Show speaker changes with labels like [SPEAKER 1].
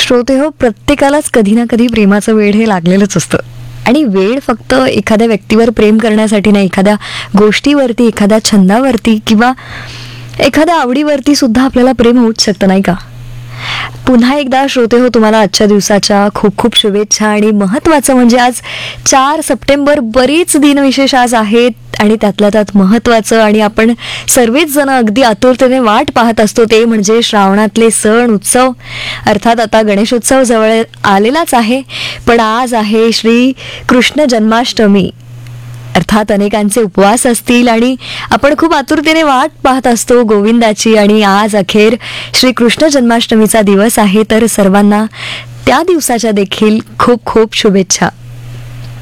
[SPEAKER 1] श्रोते हो, प्रत्येकालाच कधी ना कधी प्रेमाचं वेड हे लागलेलंच असतं. आणि वेड फक्त एखाद्या व्यक्तीवर प्रेम करण्यासाठी नाही, एखाद्या गोष्टीवरती, एखाद्या छंदावरती किंवा एखाद्या आवडीवरती सुद्धा आपल्याला प्रेम होऊच शकतं, नाही का? पुन्हा एकदा श्रोते हो, तुम्हाला आजच्या दिवसाच्या खूप खूप शुभेच्छा. आणि महत्त्वाचं म्हणजे आज 4 सप्टेंबर, बरीच दिनविशेष आज आहेत आणि त्यातल्या त्यात महत्त्वाचं आणि आपण सर्वच जण अगदी आतुरतेने वाट पाहत असतो ते म्हणजे श्रावणातले सण उत्सव. अर्थात आता गणेशोत्सव जवळ आलेलाच आहे, पण आज आहे श्री कृष्ण जन्माष्टमी. अर्थात अनेकांचे उपवास असतील आणि आपण खूप आतुरतेने वाट पाहत असतो गोविंदाची. आणि आज अखेर श्री कृष्ण जन्माष्टमीचा दिवस आहे, तर सर्वांना त्या दिवसाच्या देखील खूप खूप शुभेच्छा.